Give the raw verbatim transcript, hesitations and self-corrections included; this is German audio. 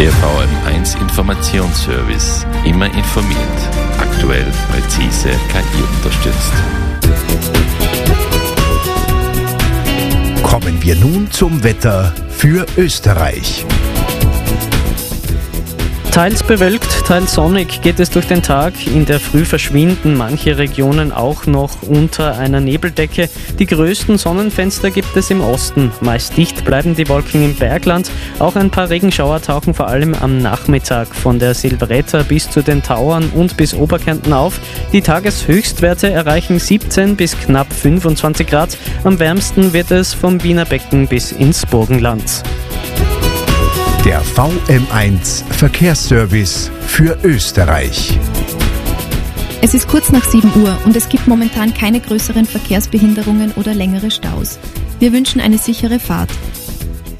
Der V M eins Informationsservice. Immer informiert. Aktuell, präzise, K I unterstützt. Kommen wir nun zum Wetter für Österreich. Teils bewölkt, teils sonnig geht es durch den Tag. In der Früh verschwinden manche Regionen auch noch unter einer Nebeldecke. Die größten Sonnenfenster gibt es im Osten. Meist dicht bleiben die Wolken im Bergland. Auch ein paar Regenschauer tauchen vor allem am Nachmittag von der Silvretta bis zu den Tauern und bis Oberkärnten auf. Die Tageshöchstwerte erreichen siebzehn bis knapp fünfundzwanzig Grad. Am wärmsten wird es vom Wiener Becken bis ins Burgenland. Der V M eins Verkehrsservice für Österreich. Es ist kurz nach sieben Uhr und es gibt momentan keine größeren Verkehrsbehinderungen oder längere Staus. Wir wünschen eine sichere Fahrt.